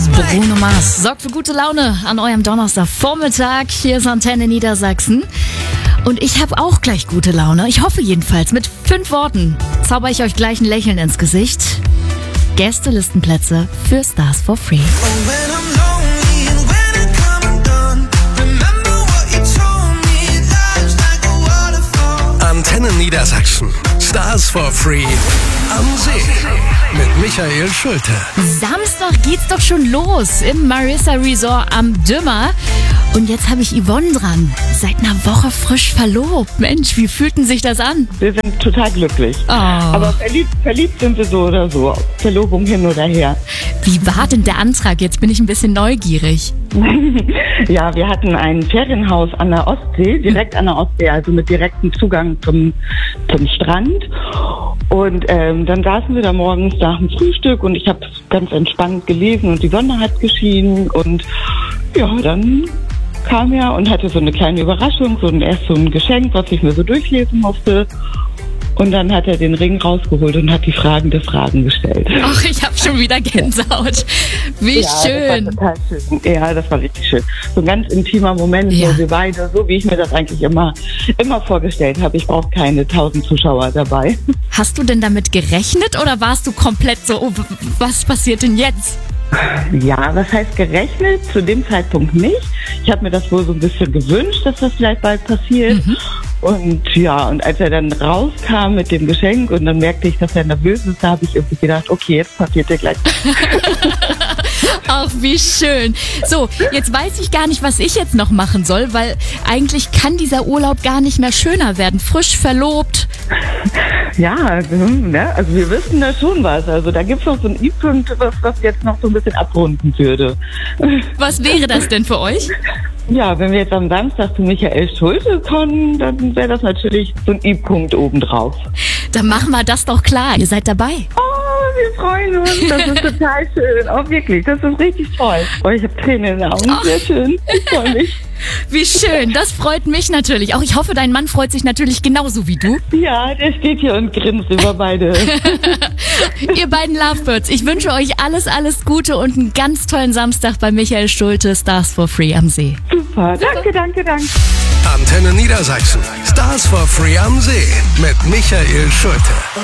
Bruno Mars sorgt für gute Laune an eurem Donnerstagvormittag. Hier ist Antenne Niedersachsen. Und ich habe auch gleich gute Laune. Ich hoffe jedenfalls. Mit 5 Worten zauber ich euch gleich ein Lächeln ins Gesicht. Gästelistenplätze für Stars for Free. Antenne Niedersachsen. Stars for Free am See. Mit Michael Schulte. Samstag geht's doch schon los im Marissa Resort am Dümmer. Und jetzt habe ich Yvonne dran. Seit einer Woche frisch verlobt. Mensch, wie fühlten sich das an? Wir sind total glücklich. Oh. Aber verliebt sind wir so oder so. Verlobung hin oder her. Wie war denn der Antrag? Jetzt bin ich ein bisschen neugierig. Ja, wir hatten ein Ferienhaus an der Ostsee, direkt an der Ostsee, also mit direktem Zugang zum Strand. Und dann saßen wir da morgens nach dem Frühstück und ich habe ganz entspannt gelesen und die Sonne hat geschienen. Und ja, dann kam er und hatte so eine kleine Überraschung, erst so ein Geschenk, was ich mir so durchlesen musste. Und dann hat er den Ring rausgeholt und hat die fragende Fragen gestellt. Ach, ich habe schon wieder Gänsehaut. Wie ja, schön. Das war total schön. Ja, das war richtig schön. So ein ganz intimer Moment, Ja. wo wir beide, so wie ich mir das eigentlich immer vorgestellt habe. Ich brauche keine 1000 Zuschauer dabei. Hast du denn damit gerechnet oder warst du komplett so, oh, was passiert denn jetzt? Ja, was heißt gerechnet? Zu dem Zeitpunkt nicht. Ich habe mir das wohl so ein bisschen gewünscht, dass das vielleicht bald passiert. Und ja, und als er dann rauskam mit dem Geschenk und dann merkte ich, dass er nervös ist, da habe ich irgendwie gedacht, okay, jetzt passiert dir gleich. Ach, wie schön. So, jetzt weiß ich gar nicht, was ich jetzt noch machen soll, weil eigentlich kann dieser Urlaub gar nicht mehr schöner werden. Frisch verlobt. Ja, ne? Also wir wissen da schon was. Also da gibt es noch so ein I-Punkt, was jetzt noch so ein bisschen abrunden würde. Was wäre das denn für euch? Ja, wenn wir jetzt am Samstag zu Michael Schulte kommen, dann wäre das natürlich so ein I-Punkt obendrauf. Dann machen wir das doch klar. Ihr seid dabei. Oh, wir freuen uns. Das ist total schön. Oh, wirklich. Das ist richtig toll. Oh, ich habe Tränen in den Augen. Sehr schön. Ich freue mich. Wie schön. Das freut mich natürlich. Auch ich hoffe, dein Mann freut sich natürlich genauso wie du. Ja, der steht hier und grinst über beide. Ihr beiden Lovebirds, ich wünsche euch alles, alles Gute und einen ganz tollen Samstag bei Michael Schulte, Stars for Free am See. Super. Danke. Antenne Niedersachsen. Stars for Free am See. Mit Michael Schulte.